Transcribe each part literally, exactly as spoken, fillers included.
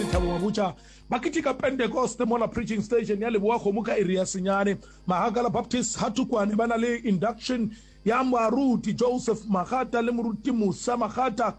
Thabo Mabucha bakitika Pentecost mola preaching station ya Leboa Khomuka area Senyane Mahakala Baptist hatukwane bana le induction ya Mwaruti Joseph Makata le Muruti Musa Makata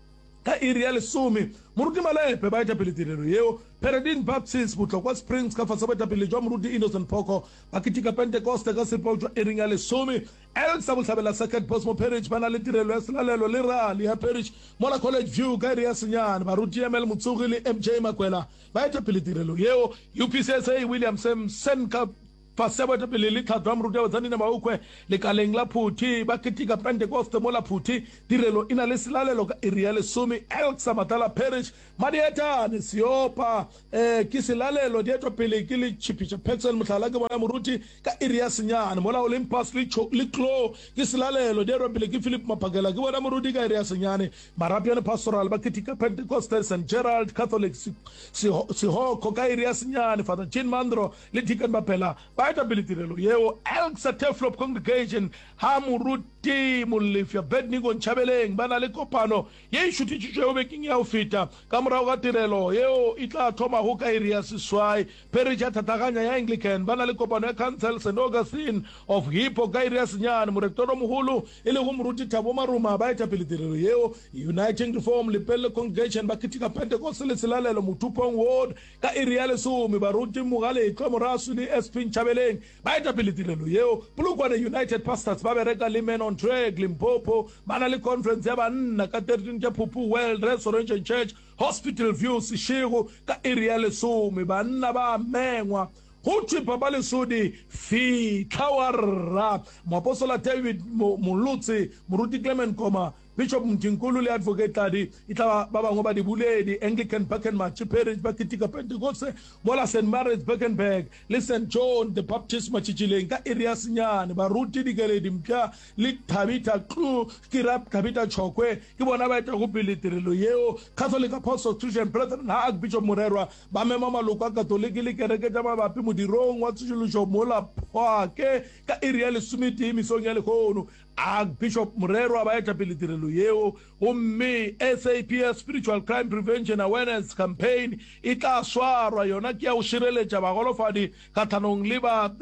ka area le Sumi Muruti Malepe ba eta peletirelo yeo Peredin Baptist Butlokwa Springs ka fatsa beta pele jwa Muruti Innocent Poko bakitika Pentecost ka sepo jwa area le Sumi El Sabusabela Second Posmo Parish bana le tirelo esalelo le rally ya parish mola college view ka area Senyane Baruti M L Mutsugi le M J Makwela ba eta peletirelo yeo U P C S A William Sam Senka Pasebo ta pele le tlhatwa Muruti wa tsani na baukwe le kaleng la Phuthi ba kitika Pentecost mola Phuthi tirelo ina le silalelo ka area le Sumi El Samatala Parish Madieta ne siopa eh kisilalelo dietwa pele ke le chipicha Pexel Mhlala ke bona Muruti ka area Senyane mola Olympus le le Klo kisilalelo dietwa pele ke Philip Mapagela ke bona Muruti ka area Senyane Marapian Pastoral ba kitika Pentecost Saint Gerald Catholic si si ho ko ka area Senyane Father Jean Mandro le Deacon Bapela ability relo yeo Elks Teflop congregation ha Muruti Mulifya Bednigo Nchabeleng bana le kopano ye shuti tshwe beking ya ufita kamra ga tirelo yeo itla thoma ho ka area Siswai Perija tataganya ya Anglican bana le kopano ya Council Saint Augustine of Hippo ka area Senyane Murektoro Muhulu ile go Muruti Thabo Maruma ba eta ability relo yeo Uniting Reform le Pele congregation ba kitika Pentecost le silalelo Mutupong ward ka area le Sumi Baruti Mugale Klamorasu ni S P Nchabeleng ba eta peletirelo yeo Polokwane United Pastors ba bereka le Men on Track Limpopo bana le conference ya banna ka thirteen tja Phupu World Restoration Church Hospital View Seshego ka area le Sumi banna ba mengwa Huthi Baba le Sudi fi Tawara Moapostola David Mulutsi Muruti Clement Koma Bishop Mtinkulu le advocate tadi itaba baba ngoba dibuledi Anglican Bakenmarch Parish bakitika Pentecost mola Saint Mary's Beckenberg le Saint John the Baptist Machichileng ka area Senyane baruti dikeledi mpya le Tabita Klu kirap Tabita Chokwe ke bona ba eta go peletirelo yeo Catholic Apostles Christian Brethren ha Bishop Morerwa ba mema maloko a Catholic le kereke tsa mabapi modirong wa tshulusho mola phake ka area le Sumiti misong ya le khono Archbishop Morerwa ba eta peletirelo yeo umme S A P S Spiritual Crime Prevention Awareness Campaign itla swara yona ke ya o shireletsa bagolofadi kathanong le ba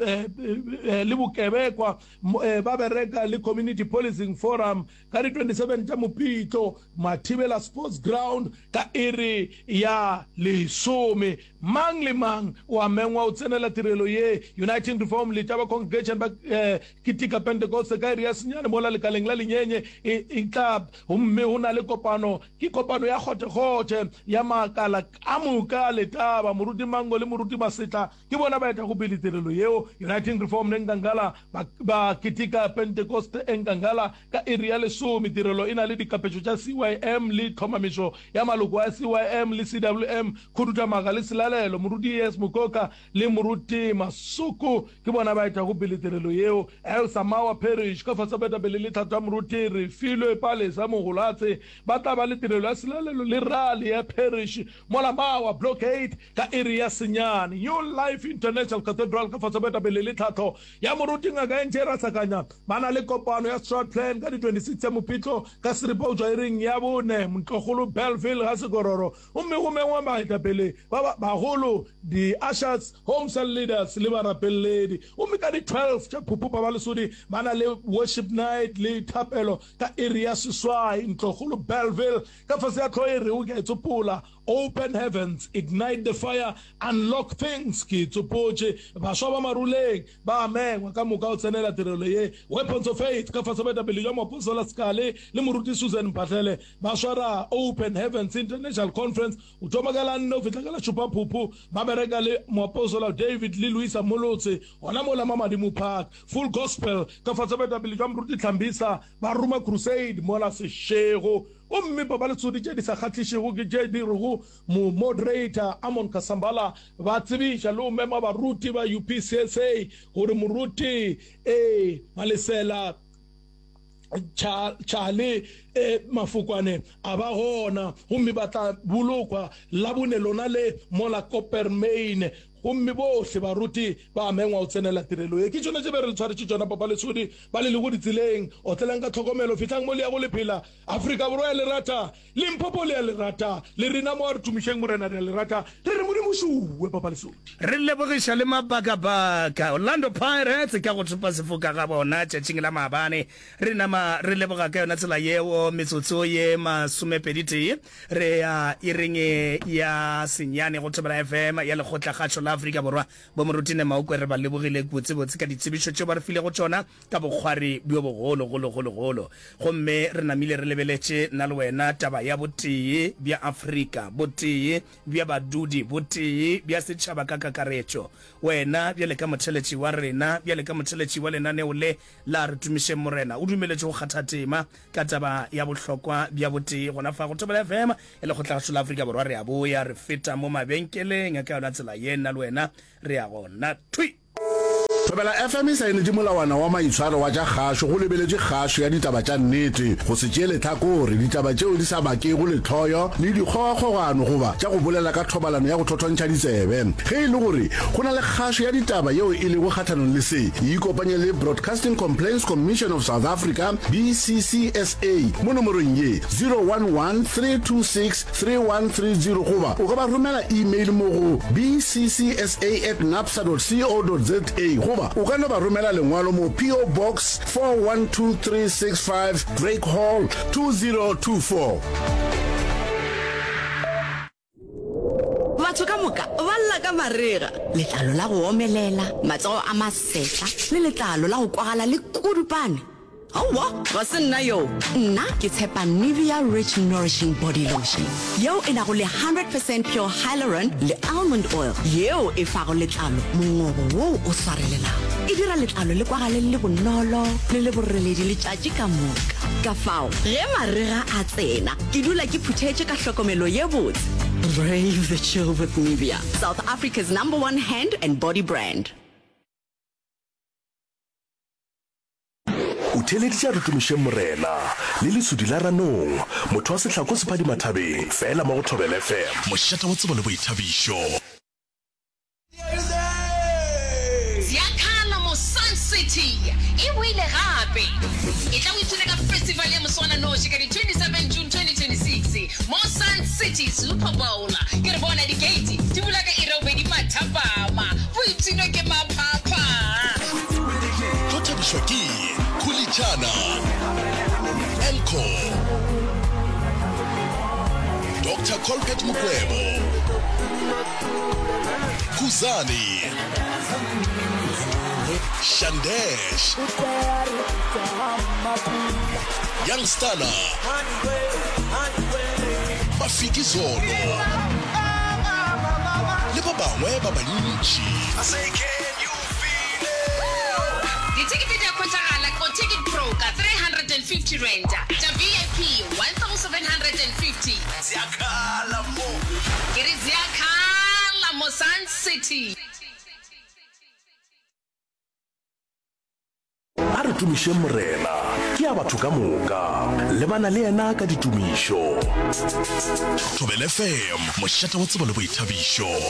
le bokebekwa ba bereka le Community Policing Forum ka di twenty-seven tsa Mopitlo Mathibela Sports Ground ka ere ya Lesome mang le mang wa mengwa o tsenela tirelo ye Uniting Reform le taba congregation ba kitika Pentecost ka area Senyane mola le kaleng la lenyenye itla umme hona le kopano ke kopano ya khote khote ya makala amuka le taba Muruti Mango le Muruti Masitla ke bona ba eta go peletirelo yeo Uniting Reform nengangala ba kitika Pentecost engangala ka area le Sumi tirelo ina le dikapecho tsa C Y M le thomamisho ya maloko a C Y M le C W M khuduta magale silalelo Muruti yes Mukoka le Muruti Masuku ke bona ba eta go peletirelo yeo El Samawa Parish ka fatsa beta bele le thata Muruti re filo pale sa mogolatse ba tla ba le tirelo ya silalelo le rally ya parish mola mawa blockade ka area Senyane New Life International Cathedral ka fatsa beta bele le thato ya Muruti ngaga entera sakanya bana le kopano ya strat plan ka di twenty-six ya Mopitlo ka siripo jwa ring ya bone Mtlogolo Bellville ha Segororo umme go mengwa ba eta pele ba ba holo di ushers home cell leaders le ba rapelledi umme ka di twelve tja Phupu ba le Sudi bana le worship night le thapelo ka area Siswai Mtlogolo Bellville ka fase ya tloere o ke tsopula open heavens ignite the fire unlock things ki tsopoche ba shwa ba maruleng ba mengwa ka moka o tsenela tirelo ye weapons of faith ka fase beta pele ya Moapostola Skale le Muruti Susan Mphatlele ba shwara open heavens international conference o tomakala nno fitlakala Chupa Phupu ba bereka le Moapostola David le Louisa Molotse ona mola Mamadi Park full gospel ka fase beta pele ya Muruti Tlambisa ba Roma crusade mola Seshego umme baba le tsodi tse di sa khatlishego ke tse di rugo mo moderator Amon Kasambala ba tsebisha lo mema ba ruti ba U P C S A gore Muruti eh malesela Chale e mafukwane aba hona gomme ba tla bolokwa la bone lona le mola Coppermine gomme bohle baruti ba amengwa o tsenela tirelo e ke tsone tse be re tshwaretse tsona papa le sodi ba le le go ditseleng o tlelang ka tlhokomelo fitlang mo le ya go lephela Afrika Borwa ya lerata Limpopo le ya lerata le rena mo re tumisheng morena le lerata re re modimo shuwe papa le sodi re lebogisha le mabakabaka Orlando Pirates ka go tsupa sefoka ga bona tšatšing la maabane re nama re leboga ka yona tsela yeo metsotso ye masomepedi re ya irenge ya senyane go Thobela F M ya le khotla khatšo la Afrika Borwa bo morutine maokwe re ba lebogile botse botse ka ditsebišo tšeo ba re file go tsona ka bogwari bjo bogolo golo golo golo gomme re namile re lebeletše nna le wena taba ya botee bja Afrika botee bja badudi botee bja setšhaba ka kakaretšo wena bjale ka motheletši wa rena bjale ka motheletši wa lenaneo le la re tumišeng morena o dumeletše go kgatha tema ka taba ya bohlokwa bja botee gona fa go Thobela F M e le khotla la Afrika Borwa re a boya re feta mo mabenkeleng ka yona tsela ye nna le wena re a gona thui Thobela F M sa ene di molawana wa maitshwaro wa ja kgasho go lebeletse kgasho ya ditaba tša nnete go se tšele tlhakore ditaba tšeo di sa bake go lethoyo le dikgogakgogano goba tša go bolela ka thobalano ya go thothontšha ditsebe ge e le gore go na le kgasho ya ditaba yeo e lego kgathanong le se e ikopanye le Broadcasting Complaints Commission of South Africa B C C S A mo nomorong ye zero one one three two six three one three zero goba o ka ba romela email mo go b c c s a at napsa dot co dot za goba o ka no ba romela lengwalo mo P O Box four one two three six five Drake Hall two zero two four. Batho ka moka ba lla ka marega letlalo la go omelela matsogo a masetla le letlalo la go kwagala le kudupane Awa, ga se nna yo. Nna ke tshepa Nivea Rich Nourishing Body Lotion. Yo e na go le one hundred percent pure hyaluron le almond oil. Yo e fa go letlalo mongobo wo o swarelela. E dira letlalo le kwagale le bonolo le le boreledi le tšatši ka moka. Ka fao, ge marega a tsena, ke dula ke phuthetše ka hlokomelo ye botse. Brave the chill with Nivea, South Africa's number one hand and body brand. O theleditše a tumišeng morena le lesudi la ranong motho wa setlhako sephadi mathabeng fela mo go Thobela F M mošata wa tsebo le boithabišo Ziakhala mo Sun City e wile gape e tla o ithuta ka festival ya moswana noši ka di twenty-seven June twenty twenty-six mo Sun City Super Bowl ke re bona di gate di bula ka irobedi mathapama boitshino ke maphapha go thabiswa ke Kulichana Elko Doctor Colbert Mukwebo Kuzani Shandesh Youngstana Bafiki Zolo le ba bangwe ba bantši Ticket ya kontagala ko Ticket Pro ka three hundred fifty rand. Ja V I P one thousand seven hundred fifty. Ziakhala mo Kiri Ziakhala mo Sun City. a re tumišeng morena ke a batho ka moka le bana le yena ka ditumišo Thobela F M mošata wa tsebo le boithabišo